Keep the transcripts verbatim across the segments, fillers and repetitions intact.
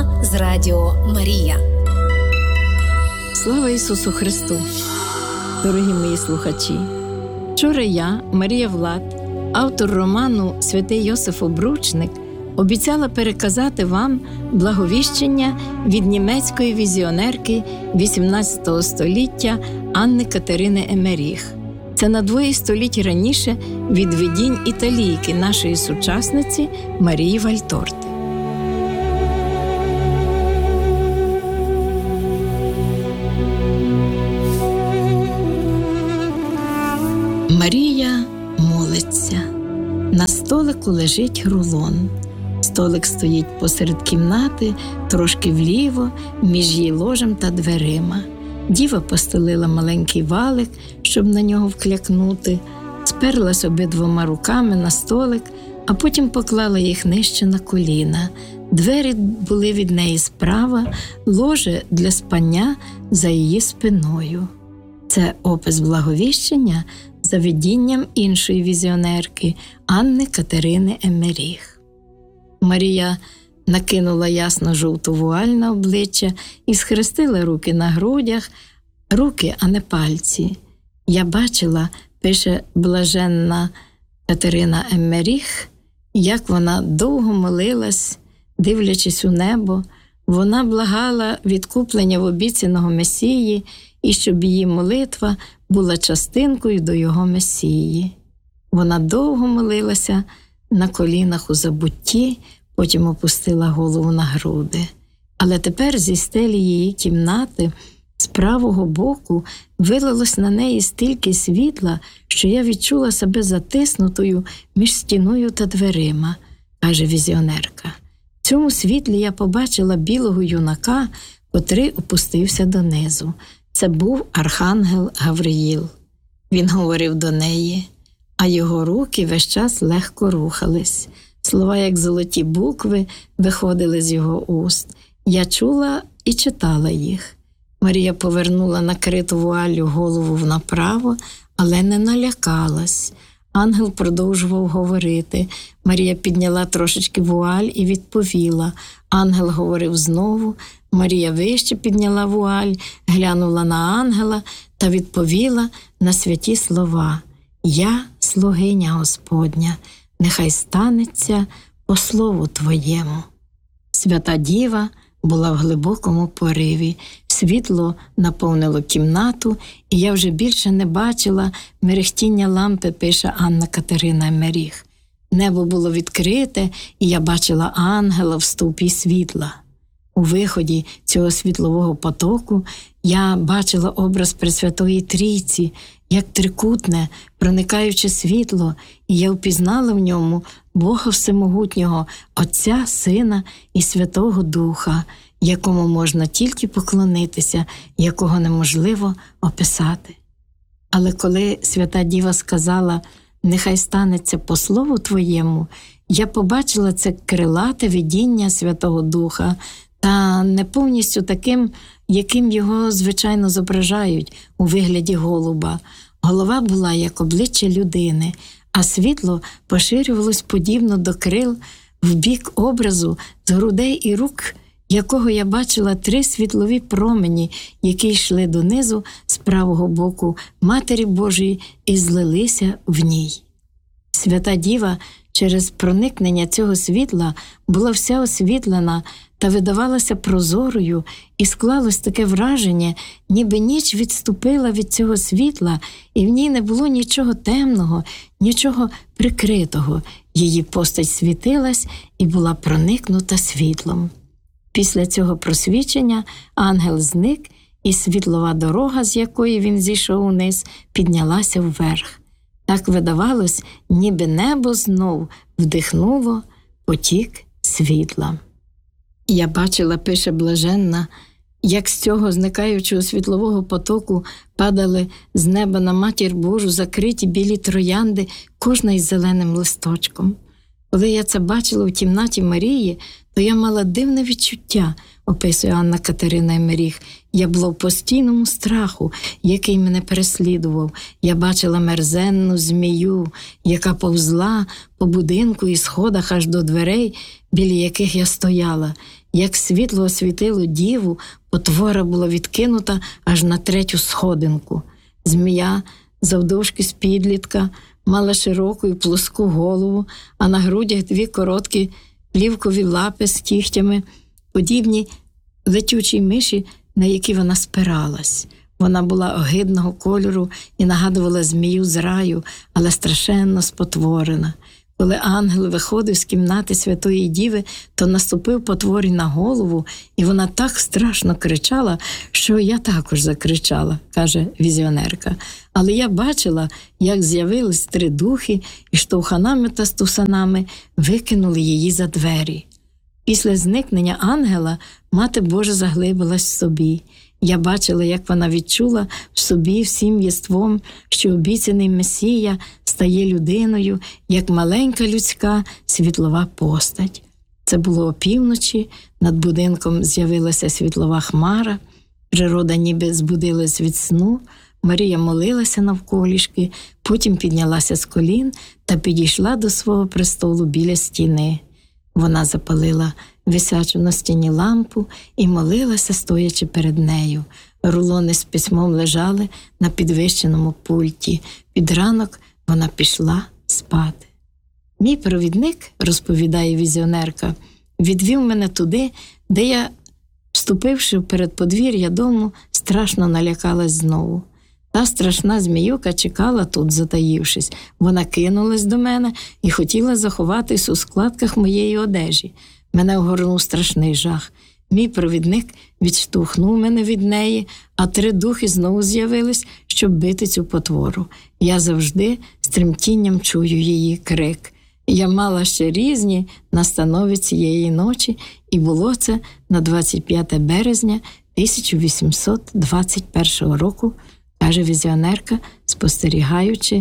Програма з Радіо Марія. Слава Ісусу Христу! Дорогі мої слухачі! Вчора я, Марія Влад, автор роману «Святий Йосиф Обручник», обіцяла переказати вам благовіщення від німецької візіонерки вісімнадцятого століття Анни Катерини Емеріх. Це на двоє століть раніше від видінь італійки, нашої сучасниці Марії Вальторти. Марія молиться. На столику лежить рулон. Столик стоїть посеред кімнати, трошки вліво, між її ложем та дверима. Діва постелила маленький валик, щоб на нього вклякнути, сперлась обидвома руками на столик, а потім поклала їх нижче на коліна. Двері були від неї справа, ложе для спання за її спиною. Це опис благовіщення за видінням іншої візіонерки Анни Катерини Емеріх. Марія накинула ясно-жовту вуаль на обличчя і схрестила руки на грудях, руки, а не пальці. Я бачила, пише блаженна Катерина Емеріх, як вона довго молилась, дивлячись у небо. Вона благала відкуплення в обіцяного Месії і щоб її молитва була частинкою до його Месії. Вона довго молилася на колінах у забутті, потім опустила голову на груди. Але тепер зі стелі її кімнати з правого боку вилилось на неї стільки світла, що я відчула себе затиснутою між стіною та дверима, каже візіонерка. В цьому світлі я побачила білого юнака, котрий опустився донизу. Це був архангел Гавриїл. Він говорив до неї, а його руки весь час легко рухались. Слова, як золоті букви, виходили з його уст. Я чула і читала їх. Марія повернула накриту вуаллю голову направо, але не налякалась. Ангел продовжував говорити. Марія підняла трошечки вуаль і відповіла. Ангел говорив знову. Марія вище підняла вуаль, глянула на ангела та відповіла на святі слова. «Я – слугиня Господня, нехай станеться по слову Твоєму». Свята Діва була в глибокому пориві. Світло наповнило кімнату, і я вже більше не бачила мерехтіння лампи, пише Анна Катерина Емеріх. Небо було відкрите, і я бачила ангела в стовпі світла. У виході цього світлового потоку я бачила образ Пресвятої Трійці, як трикутне, проникаюче світло, і я впізнала в ньому Бога Всемогутнього, Отця, Сина і Святого Духа, якому можна тільки поклонитися, якого неможливо описати. Але коли Свята Діва сказала «Нехай станеться по слову Твоєму», я побачила це крилате видіння Святого Духа, та не повністю таким, яким його, звичайно, зображають у вигляді голуба. Голова була як обличчя людини, а світло поширювалось подібно до крил в бік образу з грудей і рук, якого я бачила три світлові промені, які йшли донизу з правого боку Матері Божої і злилися в ній. Свята Діва через проникнення цього світла була вся освітлена та видавалася прозорою, і склалось таке враження, ніби ніч відступила від цього світла, і в ній не було нічого темного, нічого прикритого. Її постать світилась і була проникнута світлом. Після цього просвічення ангел зник, і світлова дорога, з якої він зійшов униз, піднялася вверх. Так видавалось, ніби небо знов вдихнуло потік світла. Я бачила, пише блаженна, як з цього зникаючого світлового потоку падали з неба на Матір Божу закриті білі троянди, кожна із зеленим листочком. Коли я це бачила в кімнаті Марії, то я мала дивне відчуття, описує Анна Катерина Емеріх. Я була в постійному страху, який мене переслідував. Я бачила мерзенну змію, яка повзла по будинку і сходах аж до дверей, біля яких я стояла. як світло освітило діву, потвора була відкинута аж на третю сходинку. Змія, завдовжки з підлітка, мала широку і плоску голову, а на грудях дві короткі плівкові лапи з кігтями, подібні летючій миші, на які вона спиралась. Вона була огидного кольору і нагадувала змію з раю, але страшенно спотворена. Коли ангел виходив з кімнати Святої Діви, то наступив потворі на голову, і вона так страшно кричала, що я також закричала, каже візіонерка. Але я бачила, як з'явились три духи, і штовханами та стусанами викинули її за двері. Після зникнення ангела Мати Божа заглибилась в собі. Я бачила, як вона відчула в собі всім єством, що обіцяний Месія стає людиною, як маленька людська світлова постать. Це було опівночі, над будинком з'явилася світлова хмара, природа ніби збудилась від сну, Марія молилася навколішки, потім піднялася з колін та підійшла до свого престолу біля стіни. Вона запалила висячу на стіні лампу і молилася, стоячи перед нею. Рулони з письмом лежали на підвищеному пульті. Під ранок вона пішла спати. Мій провідник, розповідає візіонерка, відвів мене туди, де я, вступивши в передподвір'я дому, страшно налякалась знову. Та страшна зміюка чекала тут, затаївшись. Вона кинулась до мене і хотіла заховатись у складках моєї одежі. Мене огорнув страшний жах. Мій провідник відштовхнув мене від неї, а три духи знову з'явились, щоб бити цю потвору. Я завжди з тремтінням чую її крик. Я мала ще різні настанови цієї ночі, і було це на двадцять п'яте березня тисяча вісімсот двадцять першого року, каже візіонерка, спостерігаючи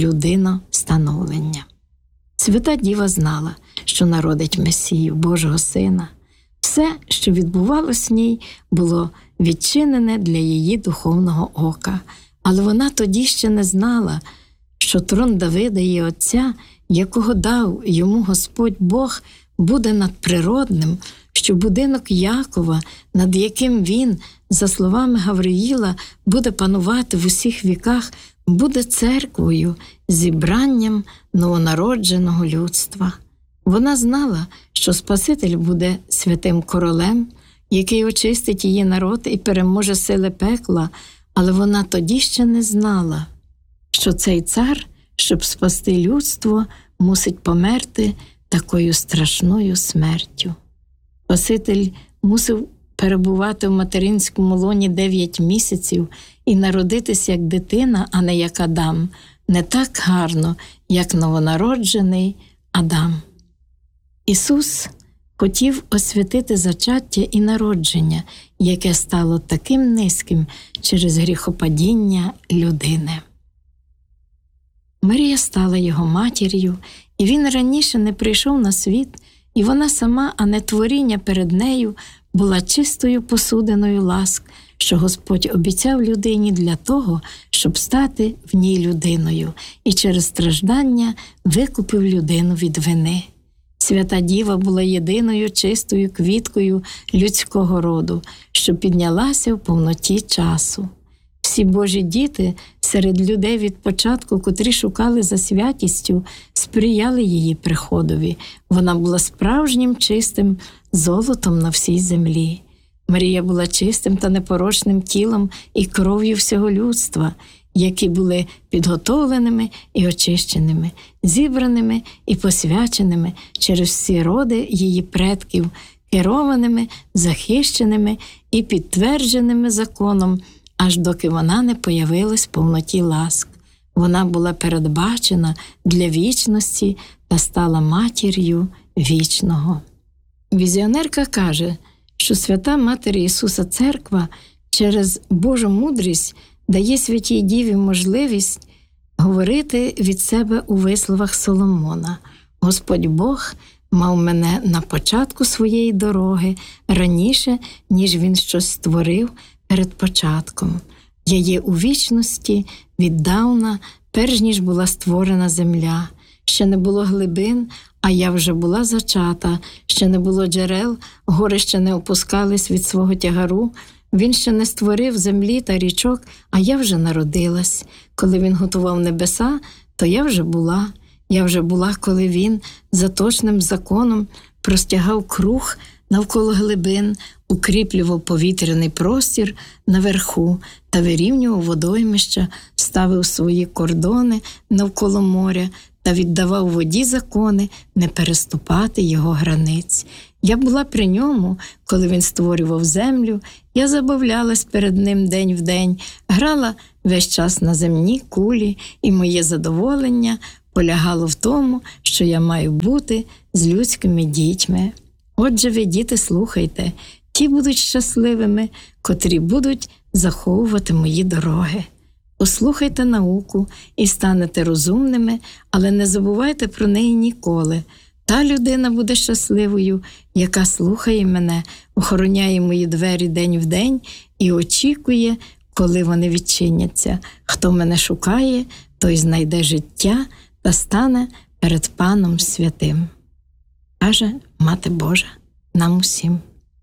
людино-становлення. Свята Діва знала, що народить Месію, Божого Сина. Все, що відбувалось в ній, було відчинене для її духовного ока. Але вона тоді ще не знала, що трон Давида, її отця, якого дав йому Господь Бог, буде надприродним, що будинок Якова, над яким він, за словами Гавриїла, буде панувати в усіх віках, буде церквою, зібранням новонародженого людства. Вона знала, що Спаситель буде святим королем, який очистить її народ і переможе сили пекла, але вона тоді ще не знала, що цей цар, щоб спасти людство, мусить померти такою страшною смертю. Спаситель мусив перебувати в материнському лоні дев'ять місяців і народитися як дитина, а не як Адам, не так гарно, як новонароджений Адам. Ісус хотів освятити зачаття і народження, яке стало таким низьким через гріхопадіння людини. Марія стала його матір'ю, і він раніше не прийшов на світ, і вона сама, а не творіння перед нею, була чистою посудиною ласк, що Господь обіцяв людині для того, щоб стати в ній людиною, і через страждання викупив людину від вини. Свята Діва була єдиною чистою квіткою людського роду, що піднялася в повноті часу. Всі Божі діти серед людей від початку, котрі шукали за святістю, сприяли її приходові. Вона була справжнім чистим золотом на всій землі. Марія була чистим та непорочним тілом і кров'ю всього людства, які були підготовленими і очищеними, зібраними і посвяченими через всі роди її предків, керованими, захищеними і підтвердженими законом, аж доки вона не появилась в повноті ласк. Вона була передбачена для вічності та стала матір'ю вічного. Візіонерка каже, що свята Матір Ісуса Церква через Божу мудрість дає Святій Діві можливість говорити від себе у висловах Соломона. «Господь Бог мав мене на початку своєї дороги раніше, ніж Він щось створив перед початком. Я є у вічності віддавна, перш ніж була створена земля. Ще не було глибин, а я вже була зачата, ще не було джерел, гори ще не опускались від свого тягару, він ще не створив землі та річок, а я вже народилась. Коли він готував небеса, то я вже була. Я вже була, коли він за точним законом простягав круг навколо глибин, укріплював повітряний простір наверху та вирівнював водоймища, ставив свої кордони навколо моря та віддавав воді закони не переступати його границь. Я була при ньому, коли він створював землю, я забавлялась перед ним день в день, грала весь час на земній кулі, і моє задоволення полягало в тому, що я маю бути з людськими дітьми. Отже, ви, діти, слухайте, ті будуть щасливими, котрі будуть заховувати мої дороги. Послухайте науку і станете розумними, але не забувайте про неї ніколи. Та людина буде щасливою, яка слухає мене, охороняє мої двері день в день і очікує, коли вони відчиняться. Хто мене шукає, той знайде життя та стане перед Паном Святим. Каже Мати Божа нам усім.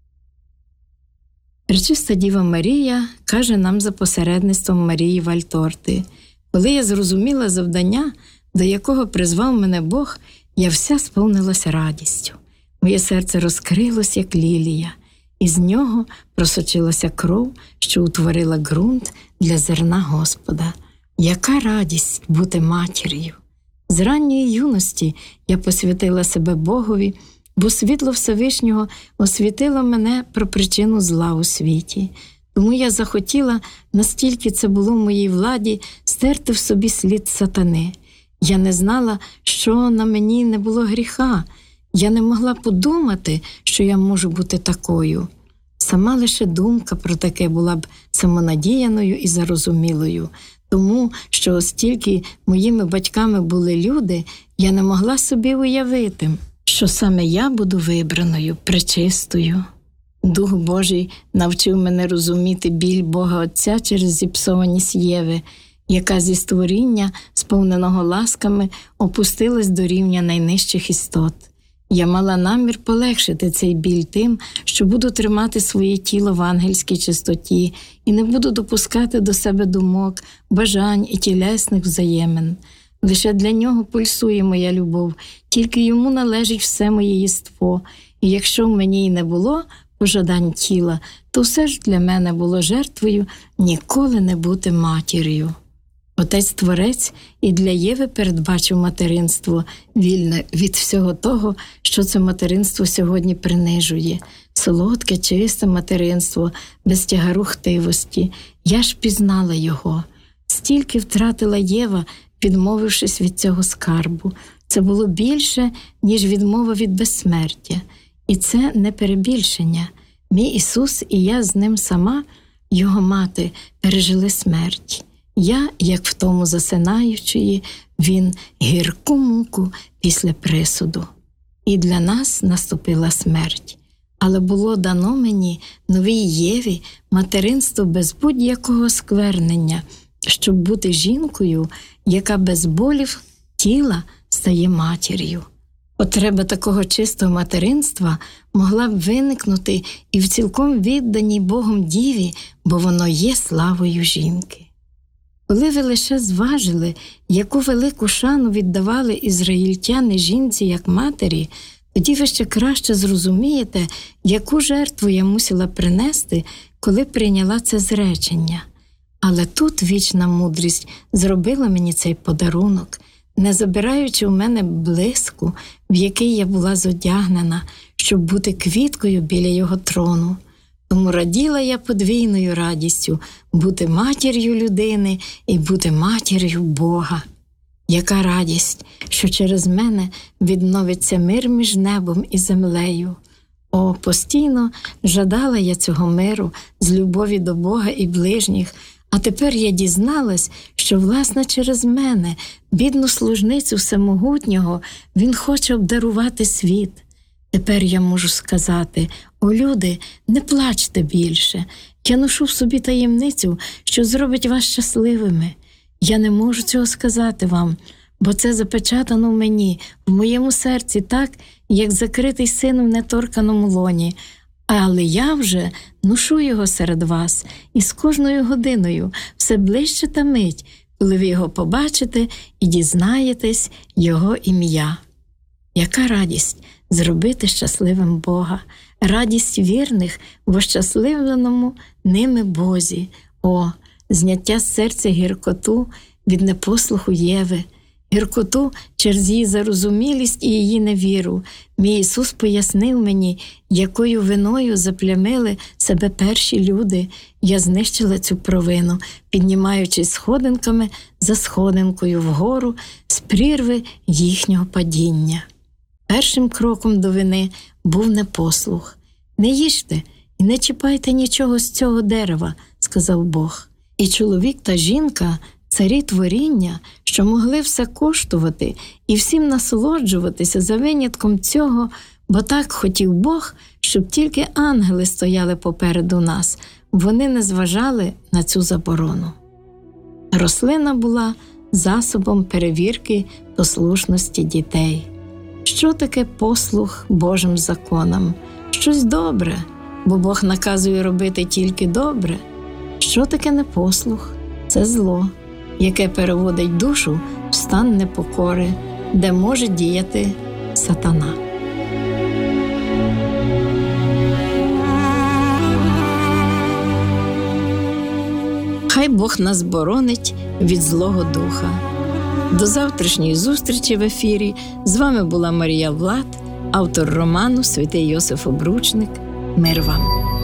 Пречиста Діва Марія каже нам за посередництвом Марії Вальторти: «Коли я зрозуміла завдання, до якого призвав мене Бог, я вся сповнилася радістю. Моє серце розкрилось, як лілія, і з нього просочилася кров, що утворила ґрунт для зерна Господа. Яка радість бути матір'ю! З ранньої юності я посвятила себе Богові, бо світло Всевишнього освітило мене про причину зла у світі. Тому я захотіла, настільки це було в моїй владі, стерти в собі слід сатани. Я не знала, що на мені не було гріха. Я не могла подумати, що я можу бути такою. Сама лише думка про таке була б самонадіяною і зарозумілою. Тому, що оскільки моїми батьками були люди, я не могла собі уявити, що саме я буду вибраною, пречистою. Дух Божий навчив мене розуміти біль Бога Отця через зіпсованість Єви, яка зі створіння, сповненого ласками, опустилась до рівня найнижчих істот. Я мала намір полегшити цей біль тим, що буду тримати своє тіло в ангельській чистоті і не буду допускати до себе думок, бажань і тілесних взаємин. Лише для нього пульсує моя любов, тільки йому належить все моє єство, і якщо в мені й не було пожадань тіла, то все ж для мене було жертвою ніколи не бути матір'ю. Отець-творець і для Єви передбачив материнство, вільне від всього того, що це материнство сьогодні принижує. Солодке, чисте материнство, без тягару хтивості. Я ж пізнала його. Стільки втратила Єва, відмовившись від цього скарбу. Це було більше, ніж відмова від безсмертя. І це не перебільшення. Мій Ісус і я з ним сама, його мати, пережили смерть. Я, як в тому засинаючої, він гірку муку після присуду. І для нас наступила смерть. Але було дано мені, новій Єві, материнство без будь-якого сквернення, щоб бути жінкою, яка без болів тіла стає матір'ю. Потреба такого чистого материнства могла б виникнути і в цілком відданій Богом Діві, бо воно є славою жінки. Коли ви лише зважили, яку велику шану віддавали ізраїльтяни жінці як матері, тоді ви ще краще зрозумієте, яку жертву я мусила принести, коли прийняла це зречення. Але тут вічна мудрість зробила мені цей подарунок, не забираючи у мене блиску, в який я була зодягнена, щоб бути квіткою біля його трону. Тому раділа я подвійною радістю бути матір'ю людини і бути матір'ю Бога. Яка радість, що через мене відновиться мир між небом і землею. О, постійно жадала я цього миру з любові до Бога і ближніх, а тепер я дізналась, що, власне, через мене, бідну служницю Всемогутнього, він хоче обдарувати світ. Тепер я можу сказати: о, люди, не плачте більше. Я ношу в собі таємницю, що зробить вас щасливими. Я не можу цього сказати вам, бо це запечатано в мені, в моєму серці, так, як закритий син в неторканому лоні. Але я вже ношу його серед вас, і з кожною годиною все ближче та мить, коли ви його побачите і дізнаєтесь його ім'я. Яка радість зробити щасливим Бога, радість вірних в ощасливленому ними Бозі. О, зняття з серця гіркоту від непослуху Єви, гіркоту через її зарозумілість і її невіру. Мій Ісус пояснив мені, якою виною заплямили себе перші люди. Я знищила цю провину, піднімаючись сходинками за сходинкою вгору з прірви їхнього падіння. Першим кроком до вини був непослух. «Не їжте і не чіпайте нічого з цього дерева», – сказав Бог. І чоловік та жінка, царі творіння, що могли все коштувати і всім насолоджуватися за винятком цього, бо так хотів Бог, щоб тільки ангели стояли попереду нас. Вони не зважали на цю заборону. Рослина була засобом перевірки послушності дітей. Що таке послух Божим законам? Щось добре, бо Бог наказує робити тільки добре. Що таке непослух? Це зло, яке переводить душу в стан непокори, де може діяти сатана. Хай Бог нас боронить від Злого Духа. До завтрашньої зустрічі в ефірі. З вами була Марія Влад, автор роману «Святий Йосиф Обручник». Мир вам.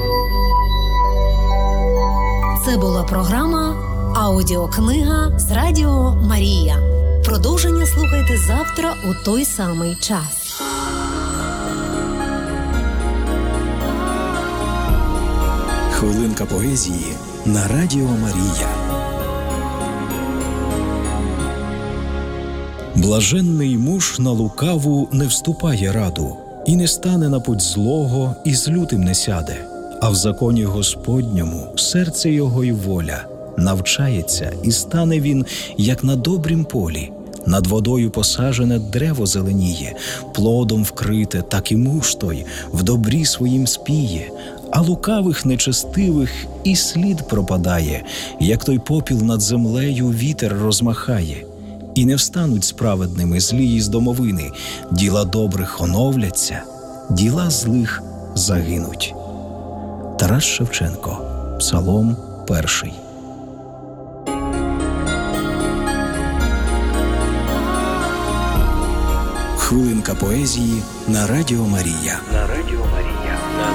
Це була програма «Аудіокнига» з Радіо Марія. Продовження слухайте завтра у той самий час. Хвилинка поезії на Радіо Марія. Блаженний муж на лукаву не вступає раду, і не стане на путь злого, і з лютим не сяде, а в законі Господньому серце його й воля. Навчається, і стане він, як на добрім полі. Над водою посажене дерево зеленіє, плодом вкрите, так і муж той в добрі своїм спіє. А лукавих нечестивих і слід пропадає, як той попіл над землею вітер розмахає. І не встануть справедними злії з домовини, діла добрих оновляться, діла злих загинуть. Тарас Шевченко, Псалом перший. Хвилинка поезії на Радіо Марія. На Радіо Марія.